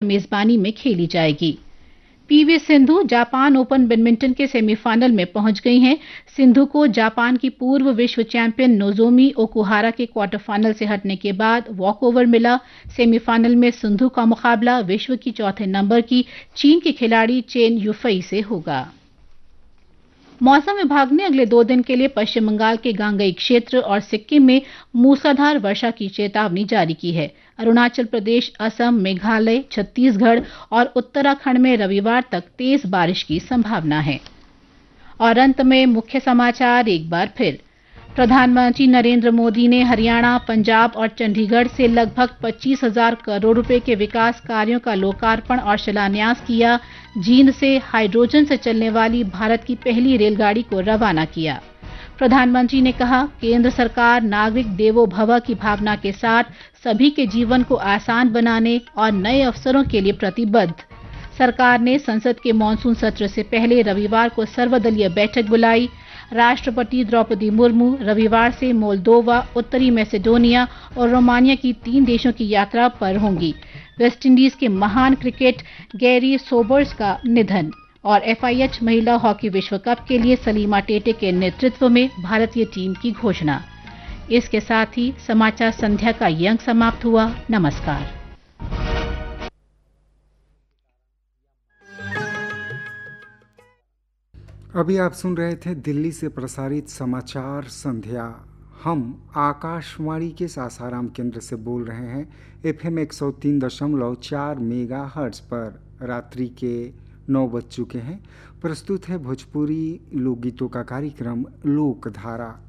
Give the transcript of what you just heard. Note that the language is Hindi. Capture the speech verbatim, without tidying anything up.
मेजबानी में खेली जाएगी। PV Sindhu Japan open badminton के सेमीफाइनल में पहुंच गई हैं। सिंधु को जापान की पूर्व विश्व चैंपियन नोजोमी ओकुहारा के क्वार्टर फाइनल से हटने के बाद वॉकओवर मिला। सेमीफाइनल में सिंधु का मुकाबला विश्व की चौथे नंबर की चीन की खिलाड़ी चेन युफई से होगा। मौसम विभाग ने अगले दो दिन के लिए पश्चिम बंगाल के गांगेय क्षेत्र और सिक्किम में मूसलाधार वर्षा की चेतावनी जारी की है। अरुणाचल प्रदेश, असम, मेघालय, छत्तीसगढ़ और उत्तराखंड में रविवार तक तेज बारिश की संभावना है। और अंत में मुख्य समाचार एक बार फिर। प्रधानमंत्री नरेंद्र मोदी ने हरियाणा, पंजाब और चंडीगढ़ से लगभग पच्चीस हजार करोड़ रुपए के विकास कार्यों का लोकार्पण और शिलान्यास किया। जींद से हाइड्रोजन से चलने वाली भारत की पहली रेलगाड़ी को रवाना किया। प्रधानमंत्री ने कहा, केंद्र सरकार नागरिक देवो भव की भावना के साथ सभी के जीवन को आसान बनाने और नए अवसरों के लिए प्रतिबद्ध। सरकार ने संसद के मानसून सत्र से पहले रविवार को सर्वदलीय बैठक बुलाई। राष्ट्रपति द्रौपदी मुर्मू रविवार से मोल्दोवा, उत्तरी मैसेडोनिया और रोमानिया की तीन देशों की यात्रा पर होंगी। वेस्टइंडीज के महान क्रिकेट गैरी सोबर्स का निधन। और एफआईएच महिला हॉकी विश्व कप के लिए सलीमा टेटे के नेतृत्व में भारतीय टीम की घोषणा। इसके साथ ही समाचार संध्या का ये अंक समाप्त हुआ। नमस्कार। अभी आप सुन रहे थे दिल्ली से प्रसारित समाचार संध्या। हम आकाशवाणी के सासाराम केंद्र से बोल रहे हैं एफएम एक सौ तीन दशमलव चार मेगा हर्ट्ज पर। रात्रि के नौ बज चुके हैं। प्रस्तुत है भोजपुरी लोकगीतों का कार्यक्रम लोकधारा।